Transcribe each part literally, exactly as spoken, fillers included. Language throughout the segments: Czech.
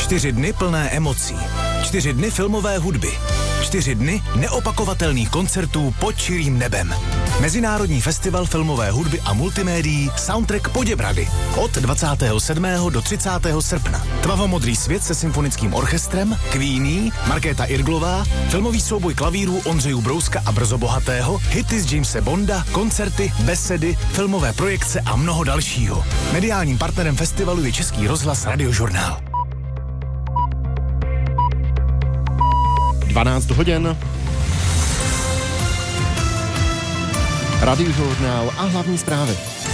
Čtyři dny plné emocí. Čtyři dny filmové hudby. Čtyři dny neopakovatelných koncertů pod čirým nebem. Mezinárodní festival filmové hudby a multimédií Soundtrack Poděbrady. Od dvacátého sedmého do třicátého srpna. Tmavomodrý svět se symfonickým orchestrem, Queenie, Markéta Irglová, filmový souboj klavírů Ondřejů Brouska a Brzo Bohatého, hity z Jamese Bonda, koncerty, besedy, filmové projekce a mnoho dalšího. Mediálním partnerem festivalu je Český rozhlas Radiožurnál. dvanáct hodin. Radiožurnál a hlavní zprávy.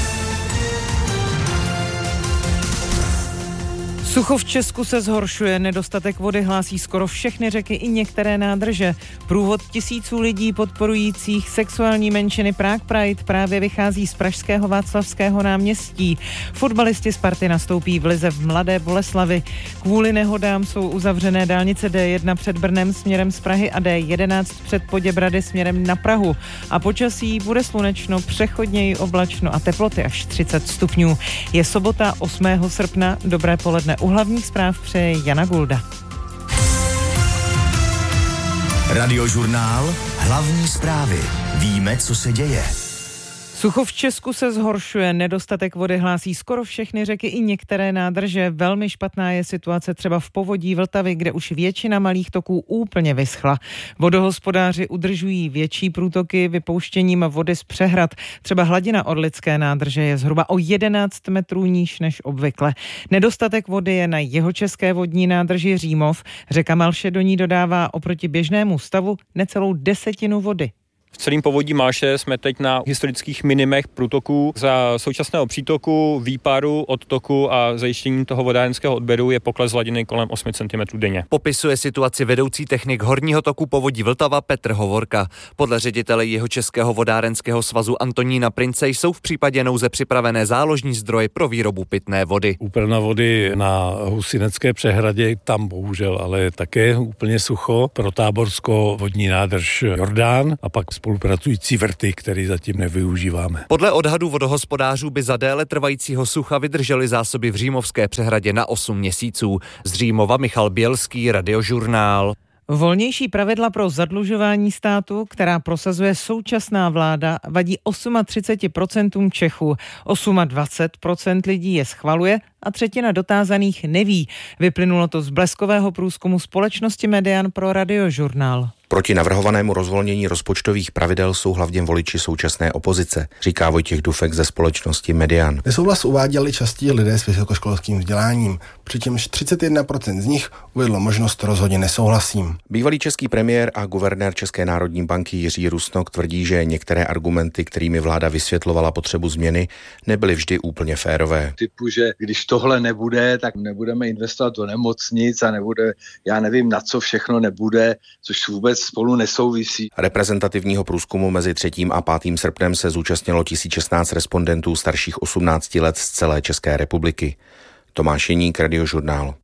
Sucho v Česku se zhoršuje, nedostatek vody hlásí skoro všechny řeky i některé nádrže. Průvod tisíců lidí podporujících sexuální menšiny Prague Pride právě vychází z pražského Václavského náměstí. Fotbalisti Sparty nastoupí v lize v Mladé Boleslavi. Kvůli nehodám jsou uzavřené dálnice D jedna před Brnem směrem z Prahy a D jedenáct před Poděbrady směrem na Prahu. A počasí bude slunečno, přechodněji oblačno a teploty až třicet stupňů. Je sobota osmého srpna, dobré poledne. U hlavních zpráv přeje Jana Gulda. Radiožurnál, hlavní zprávy. Víme, co se děje. Sucho v Česku se zhoršuje, nedostatek vody hlásí skoro všechny řeky i některé nádrže. Velmi špatná je situace třeba v povodí Vltavy, kde už většina malých toků úplně vyschla. Vodohospodáři udržují větší průtoky vypouštěním vody z přehrad. Třeba hladina Orlické nádrže je zhruba o jedenáct metrů níž než obvykle. Nedostatek vody je na jihočeské vodní nádrži Římov. Řeka Malše do ní dodává oproti běžnému stavu necelou desetinu vody. V celém povodí Malše jsme teď na historických minimech průtoků. Za současného přítoku, výparu, odtoku a zajištění toho vodárenského odběru je pokles hladiny kolem osm centimetrů denně. Popisuje situaci vedoucí technik horního toku povodí Vltava Petr Hovorka. Podle ředitele Jihočeského vodárenského svazu Antonína Prince jsou v případě nouze připravené záložní zdroje pro výrobu pitné vody. Úprna vody na Husinecké přehradě, tam bohužel ale také úplně sucho. Pro táborsko vodní nádrž Jordán a pak spolupracující vrty, které zatím nevyužíváme. Podle odhadů vodohospodářů by za déle trvajícího sucha vydržely zásoby v Římovské přehradě na osm měsíců. Z Římova Michal Bělský, Radiožurnál. Volnější pravidla pro zadlužování státu, která prosazuje současná vláda, vadí třicet osm procent Čechů. dvacet osm procent lidí je schvaluje a třetina dotázaných neví. Vyplynulo to z bleskového průzkumu společnosti Median pro Radiožurnál. Proti navrhovanému rozvolnění rozpočtových pravidel jsou hlavně voliči současné opozice, říká Vojtěch Dufek ze společnosti Median. Nesouhlas uváděli častí lidé s vysokoškolským vzděláním, přičemž třicet jedna procent z nich uvedlo možnost rozhodně nesouhlasím. Bývalý český premiér a guvernér České národní banky Jiří Rusnok tvrdí, že některé argumenty, kterými vláda vysvětlovala potřebu změny, nebyly vždy úplně férové. Typu, že když tohle nebude, tak nebudeme investovat do nemocnic a nebude, já nevím, na co všechno nebude, což vůbec spolu nesouvisí. Reprezentativního průzkumu mezi třetím a pátým srpnem se zúčastnilo tisíc šestnáct respondentů starších osmnácti let z celé České republiky. Tomáš Jeník, Radiožurnál.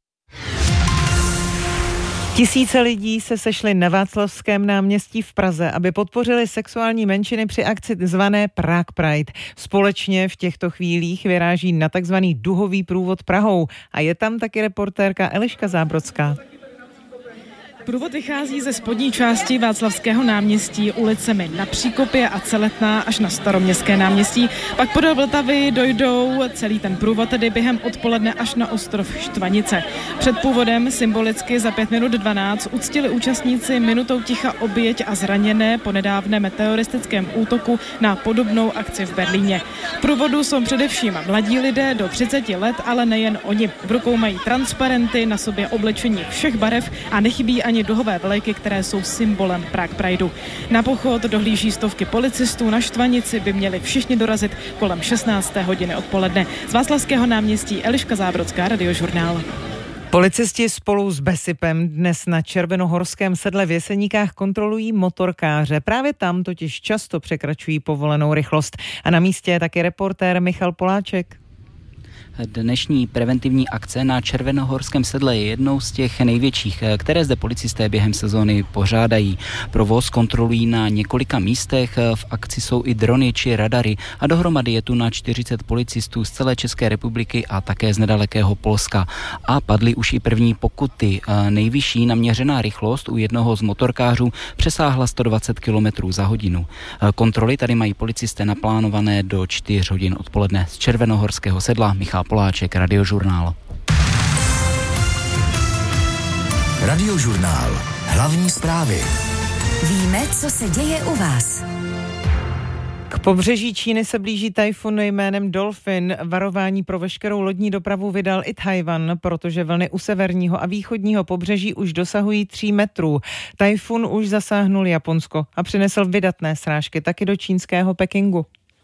Tisíce lidí se sešly na Václavském náměstí v Praze, aby podpořili sexuální menšiny při akci zvané Prague Pride. Společně v těchto chvílích vyráží na takzvaný duhový průvod Prahou a je tam taky reportérka Eliška Zábrodská. Průvod vychází ze spodní části Václavského náměstí ulicemi Na Příkopě a Celetná až na Staroměstské náměstí. Pak podél Vltavy dojdou celý ten průvod tedy během odpoledne až na ostrov Štvanice. Před průvodem symbolicky za pět minut dvanáct uctili účastníci minutou ticha oběť a zraněné po nedávném meteoristickém útoku na podobnou akci v Berlíně. V průvodu jsou především mladí lidé do třiceti let, ale nejen oni. V rukou mají transparenty, na sobě oblečení všech barev a nechybí ani duhové vlajky, které jsou symbolem Prague Prideu. Na pochod dohlíží stovky policistů, na Štvanici by měli všichni dorazit kolem šestnácté hodiny odpoledne. Z Václavského náměstí Eliška Zábrodská, Radiožurnál. Policisti spolu s Besipem dnes na Červenohorském sedle v Jeseníkách kontrolují motorkáře. Právě tam totiž často překračují povolenou rychlost. A na místě je taky reportér Michal Poláček. Dnešní preventivní akce na Červenohorském sedle je jednou z těch největších, které zde policisté během sezóny pořádají. Provoz kontrolují na několika místech, v akci jsou i drony či radary a dohromady je tu na čtyřicet policistů z celé České republiky a také z nedalekého Polska. A padly už i první pokuty. Nejvyšší naměřená rychlost u jednoho z motorkářů přesáhla sto dvacet kilometrů za hodinu. Kontroly tady mají policisté naplánované do čtyř hodin odpoledne. Z Červenohorského sedla Michal Poláček, Radiožurnál. Radiožurnál. Hlavní zprávy. Víme, co se děje u vás. K pobřeží Číny se blíží tajfun jménem Dolphin. Varování pro veškerou lodní dopravu vydal i Tchaj-wan, protože vlny u severního a východního pobřeží už dosahují tří metrů. Tajfun už zasáhnul Japonsko a přinesl vydatné srážky taky do čínského Pekingu.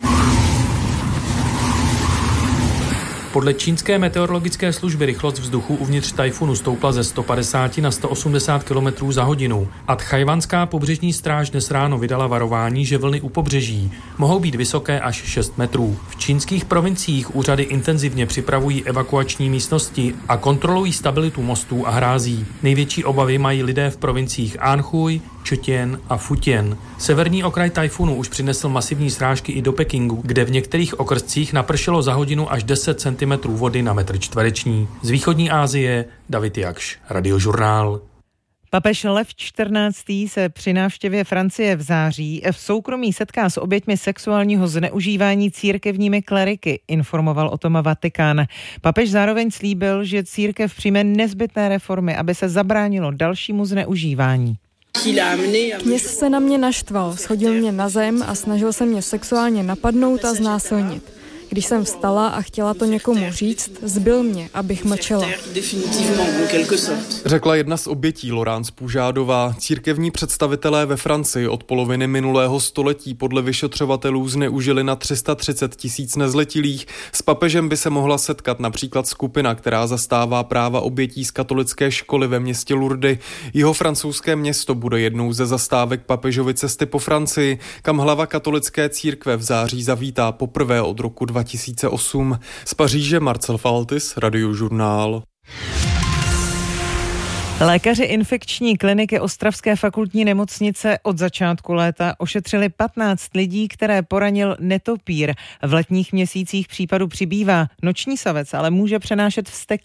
Podle čínské meteorologické služby rychlost vzduchu uvnitř tajfunu stoupla ze sto padesát na sto osmdesát kilometrů za hodinu. A tchajwanská pobřežní stráž dnes ráno vydala varování, že vlny u pobřeží mohou být vysoké až šest metrů. V čínských provinciích úřady intenzivně připravují evakuační místnosti a kontrolují stabilitu mostů a hrází. Největší obavy mají lidé v provinciích Anhui, Četěn a Futěn. Severní okraj tajfunu už přinesl masivní srážky i do Pekingu, kde v některých okrscích napršelo za hodinu až deset centimetrů vody na metr čtvereční. Z východní Asie David Jakš, Radiožurnál. Papež Lev čtrnáctý se při návštěvě Francie v září v soukromí setká s oběťmi sexuálního zneužívání církevními kleriky, informoval o tom Vatikán. Papež zároveň slíbil, že církev přijme nezbytné reformy, aby se zabránilo dalšímu zneužívání. Kněz se na mě naštval, shodil mě na zem a snažil se mě sexuálně napadnout a znásilnit. Když jsem vstala a chtěla to někomu říct, zbyl mě, abych mlčela. Řekla jedna z obětí Laurence Pužádová. Církevní představitelé ve Francii od poloviny minulého století podle vyšetřovatelů zneužili na tři sta třicet tisíc nezletilých. S papežem by se mohla setkat například skupina, která zastává práva obětí z katolické školy ve městě Lourdes. Jeho francouzské město bude jednou ze zastávek papežovy cesty po Francii, kam hlava katolické církve v září zavítá poprvé od roku dva tisíce osm. Z Paříže Marcel Faltis, Radiožurnál. Lékaři infekční kliniky Ostravské fakultní nemocnice od začátku léta ošetřili patnáct lidí, které poranil netopýr. V letních měsících případů přibývá. Noční savec ale může přenášet vztek